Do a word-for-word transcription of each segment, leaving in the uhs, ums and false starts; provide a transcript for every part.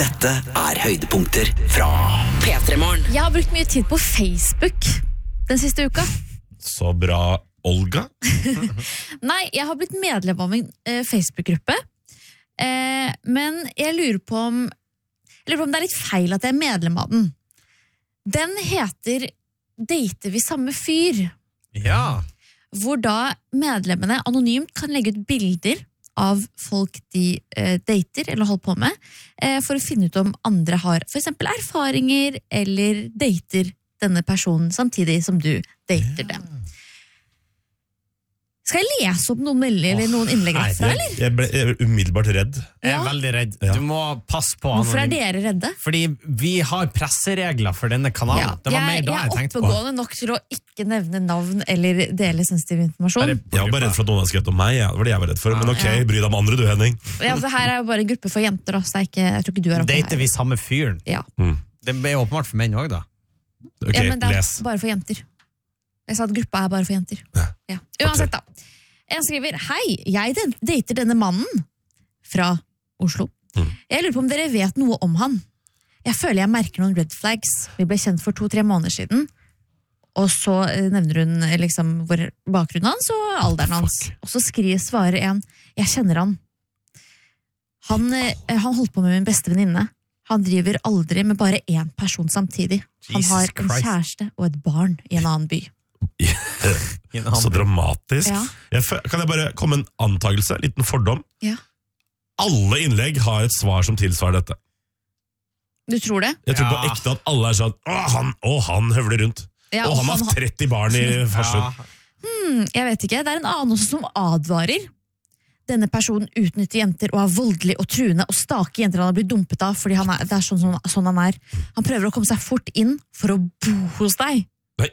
Dette er høydepunkter fra P tre Morgen. Jeg har brukt mye tid på Facebook den siste uka. Så bra, Olga. Nei, jeg har blitt medlem av en eh, Facebook-gruppe. Eh, men jeg lurer på om Jeg lurer på om det er litt feil at jeg er medlem av den. Den heter Dater vi samme fyr? Ja. Hvor da medlemmene anonymt kan legge ut bilder av folk de eh, dater eller holder på med, eh, for å finne ut om andre har for eksempel erfaringer eller dater denne personen samtidig som du dater dem. Skal jeg lese opp noen meldinger eller noen innlegg herfra, eller? Jeg ble jeg ble umiddelbart redd. Jeg er Ja. veldig redd. Ja. Du må passe på. Hvorfor er anonym. dere redde? Fordi vi har presseregler for denne kanalen. Ja, Det var jeg, mer da jeg jeg er tenkte på. oppegående nok til å ikke nevne navn eller dele sensitiv informasjon. Bare på Jeg var bare redd for at noen hadde skrevet om meg. Ja. Det var det jeg var redd for. Men ok, Ja. bry deg om andre du, Henning. Ja, det her er jo bare en gruppe for jenter, da, så det er ikke, jeg tror ikke du er oppe Dater her. vi samme fyren? Ja. Mm. Det er åpenbart for menn også da. Ok, Ja, men det er les. bare for jenter. Jeg sa at gruppa er bare for jenter. Ja. Ja. Uansett da. En skriver, hei, jeg dater denne mannen fra Oslo. Mm. Jeg lurer på om dere vet noe om han. Jeg føler jeg merker noen red flags. Vi ble kjent for to-tre måneder siden. Og så eh, nevner hun eh, liksom hvor bakgrunnen hans og alderen hans. Fuck. Og så skriver svarer en, jeg kjenner han. Han, eh, han holdt på med min beste venninne. Han driver aldri med bare én person samtidig. Han Jesus har en Christ. kjæreste og et barn i en annen by. I en Så annen- dramatisk. Ja. Jeg, fø- kan jeg bare komme med en antagelse? En liten fordom? Ja. Alle innlegg har et svar som tilsvarer dette. Du tror det? Jeg tror Ja. på ekte at alle er sånn Å, han, å, han høvler rundt. Ja, og han har har- tretti barn i Farsund. Ja. Hmm, jeg vet ikke. Det er en annen også som advarer. Denne personen utnytter jenter og er voldelig og truende og staker jenter han har blitt dumpet av fordi han er, det er sånn, sånn, sånn han er. Han prøver å komme seg fort inn for å bo hos deg.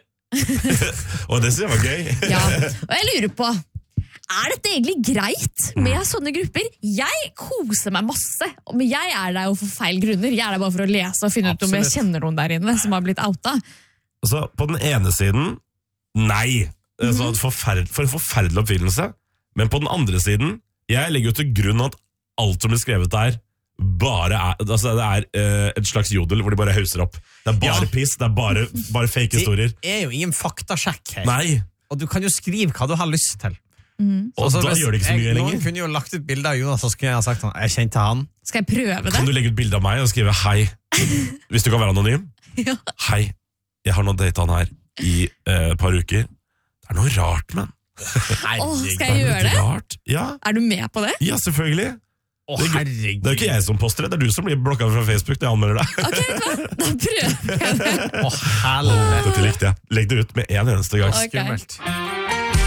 Og det synes jeg var gøy. Ja. Og jeg lurer på, er dette egentlig greit med sånne grupper? Jeg koser meg masse, men jeg er der jo for feil grunner. Jeg er der bare for å lese og finne ut om jeg Absolutt. kjenner noen der inne som har blitt outa. Altså, på den ene siden, nei. Mhm. Altså, forferd, for en forferdelig oppfinnelse. Men på den andre siden, jeg legger jo til grunn at alt som blir skrevet der, bare er, altså det er eh, et slags jodel hvor de bare hauser opp. Det er bare Ja. piss, det er bare, bare fake historier. Det er jo ingen faktasjekk her. Nei, Og du kan jo skrive hva du har lyst til. og Altså, da hvis gjør det ikke så mye jeg, lenger. Noen kunne jo lagt ut bilder av Jonas, så skulle jeg ha sagt sånn, jeg kjente han. Skal jeg prøve det? Kan du legge ut bilde av meg og skrive hei, hvis du kan være anonym? Ja. Hei, jeg har nå datet han her i eh, et par uker. Det er noe rart, men. Åh, skal Det jeg er gjøre litt det? rart. Ja, Er du med på det? ja, selvfølgelig. Å, Det er gøy. herregud. Det er jo ikke jeg som poster det, det er du som blir blokket fra Facebook når jeg anmelder deg. Ok, vet du hva? Da prøver jeg det. Å, helvete. Dette likte jeg. Legg det ut med en eneste gang. Ok. Skummelt.